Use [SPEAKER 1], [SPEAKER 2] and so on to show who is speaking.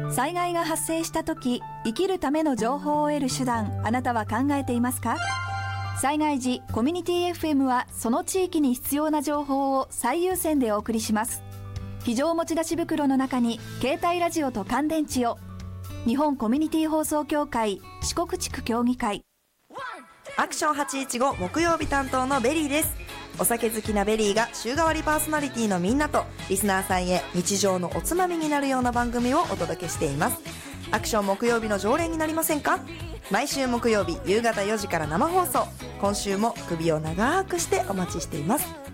[SPEAKER 1] 災害が発生した時、生きるための情報を得る手段、あなたは考えていますか？災害時、コミュニティ FM はその地域に必要な情報を最優先でお送りします。非常持ち出し袋の中に携帯ラジオと乾電池を。日本コミュニティ放送協会四国地区協議会。
[SPEAKER 2] アクション815木曜日担当のベリーです。お酒好きなベリーが週替わりパーソナリティのみんなとリスナーさんへ日常のおつまみになるような番組をお届けしています。アクション木曜日の常連になりませんか？毎週木曜日夕方4時から生放送。今週も首を長くしてお待ちしています。